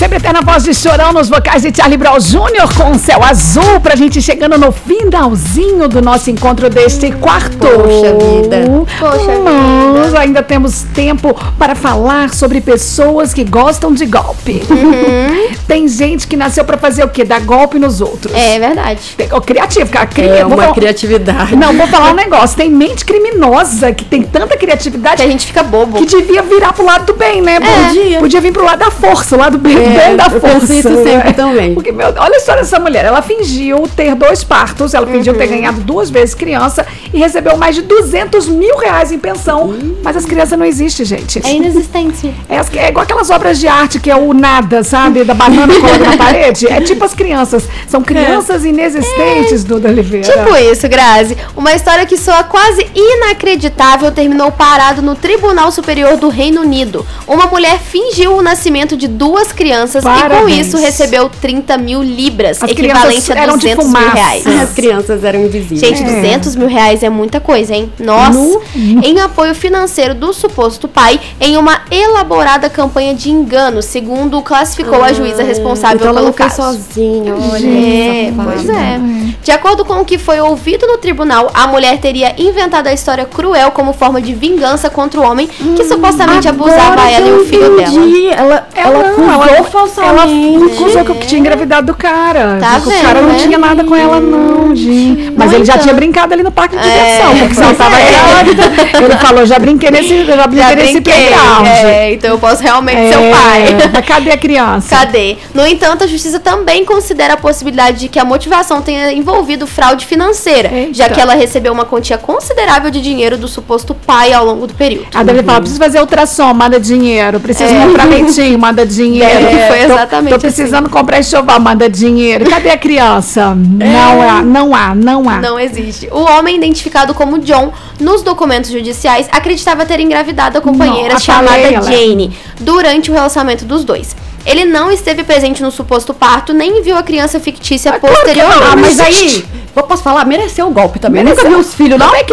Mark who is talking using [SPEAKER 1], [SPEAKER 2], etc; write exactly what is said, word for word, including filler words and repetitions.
[SPEAKER 1] sempre eterna voz de Chorão nos vocais de Charlie Brown Júnior com Céu Azul, pra gente chegando no finalzinho do nosso encontro deste quarto.
[SPEAKER 2] Poxa vida. Poxa
[SPEAKER 1] Mas
[SPEAKER 2] vida.
[SPEAKER 1] ainda temos tempo para falar sobre pessoas que gostam de golpe.
[SPEAKER 2] Uhum.
[SPEAKER 1] Tem gente que nasceu pra fazer o quê? Dar golpe nos outros.
[SPEAKER 2] É verdade.
[SPEAKER 1] Tem, ó, criativo, cara. Cri...
[SPEAKER 3] É
[SPEAKER 1] vou
[SPEAKER 3] uma
[SPEAKER 1] falar...
[SPEAKER 3] criatividade.
[SPEAKER 1] Não, vou falar um negócio. Tem mente criminosa que tem tanta criatividade
[SPEAKER 2] Que a gente fica bobo.
[SPEAKER 1] que devia virar pro lado do bem, né?
[SPEAKER 3] Podia.
[SPEAKER 1] Podia vir pro lado da força, o lado bem,
[SPEAKER 3] É,
[SPEAKER 1] bem da
[SPEAKER 3] eu
[SPEAKER 1] força.
[SPEAKER 3] penso isso sempre também.
[SPEAKER 1] Porque, meu, olha a história dessa mulher. Ela fingiu ter dois partos, ela fingiu
[SPEAKER 2] Uhum.
[SPEAKER 1] ter ganhado duas vezes criança e recebeu mais de duzentos mil reais em pensão.
[SPEAKER 3] Uhum.
[SPEAKER 1] Mas as crianças não existem, gente.
[SPEAKER 2] É inexistente.
[SPEAKER 1] É, as- é igual aquelas obras de arte que é o nada, sabe? Da banana colada na parede. É tipo as crianças. São crianças inexistentes, Duda Oliveira.
[SPEAKER 2] Tipo isso, Grazi. Uma história que soa quase inacreditável terminou parado no Tribunal Superior do Reino Unido. Uma mulher fingiu o nascimento de duas crianças e com
[SPEAKER 1] Parabéns.
[SPEAKER 2] isso recebeu trinta mil libras,
[SPEAKER 1] As
[SPEAKER 2] equivalente
[SPEAKER 1] crianças
[SPEAKER 2] a
[SPEAKER 1] eram de
[SPEAKER 2] duzentos mil
[SPEAKER 1] fumaça.
[SPEAKER 2] reais.
[SPEAKER 3] As crianças eram invisíveis.
[SPEAKER 2] Gente,
[SPEAKER 1] É.
[SPEAKER 2] duzentos mil reais é muita coisa, hein? Nossa!
[SPEAKER 1] Nu.
[SPEAKER 2] Em apoio financeiro do suposto pai em uma elaborada campanha de engano, segundo classificou a juíza responsável
[SPEAKER 3] então ela
[SPEAKER 2] pelo
[SPEAKER 3] não fez
[SPEAKER 2] caso.
[SPEAKER 3] sozinha, olha.
[SPEAKER 2] É,
[SPEAKER 3] essa
[SPEAKER 2] pois
[SPEAKER 3] safada.
[SPEAKER 2] é. De acordo com o que foi ouvido no tribunal, a mulher teria inventado a história cruel como forma de vingança contra o homem que supostamente abusava
[SPEAKER 3] Agora
[SPEAKER 2] ela e
[SPEAKER 3] eu
[SPEAKER 2] o filho dela.
[SPEAKER 3] entendi. Ela, ela,
[SPEAKER 1] Ela não,
[SPEAKER 3] acusou
[SPEAKER 1] ela-
[SPEAKER 3] falsamente.
[SPEAKER 1] Ela acusou que tinha engravidado do cara.
[SPEAKER 2] Tá
[SPEAKER 1] que
[SPEAKER 2] vendo,
[SPEAKER 1] o cara não
[SPEAKER 2] né?
[SPEAKER 1] tinha nada com ela, não, gente. Mas
[SPEAKER 2] No
[SPEAKER 1] ele já
[SPEAKER 2] entanto-
[SPEAKER 1] tinha brincado ali no parque de
[SPEAKER 2] É,
[SPEAKER 1] diversão, porque se ela
[SPEAKER 2] pois
[SPEAKER 1] tava
[SPEAKER 2] é.
[SPEAKER 1] grávida. Ele falou, já brinquei nesse, já brinquei
[SPEAKER 2] Já
[SPEAKER 1] nesse
[SPEAKER 2] brinquei,
[SPEAKER 1] playground.
[SPEAKER 2] é, então eu posso realmente ser o pai.
[SPEAKER 1] Mas cadê a criança?
[SPEAKER 2] Cadê? No entanto, a justiça também considera a possibilidade de que a motivação tenha envolvido fraude financeira,
[SPEAKER 1] Eita.
[SPEAKER 2] já que ela recebeu uma quantia considerável de dinheiro do suposto pai ao longo do período.
[SPEAKER 1] A deve falar, preciso fazer ultrassom, manda dinheiro. Preciso
[SPEAKER 2] É.
[SPEAKER 1] comprar leitinho, manda dinheiro.
[SPEAKER 2] Deve que foi
[SPEAKER 1] Tô-
[SPEAKER 2] exatamente
[SPEAKER 1] Tô, precisando comprar enxoval, manda dinheiro. Cadê a criança? Não há, não há, não há.
[SPEAKER 2] Não existe. O homem, identificado como John nos documentos judiciais, acreditava ter engravidado a companheira
[SPEAKER 1] Não, a
[SPEAKER 2] chamada
[SPEAKER 1] baleia, ela-
[SPEAKER 2] Jane durante o relacionamento dos dois. Ele não esteve presente no suposto parto, nem viu a criança fictícia
[SPEAKER 1] Ah, claro que não.
[SPEAKER 2] posteriormente.
[SPEAKER 3] Ah, mas aí, eu posso falar, mereceu o golpe também.
[SPEAKER 1] Mereceu.
[SPEAKER 3] Nunca vi os filhos, não?
[SPEAKER 1] Como é que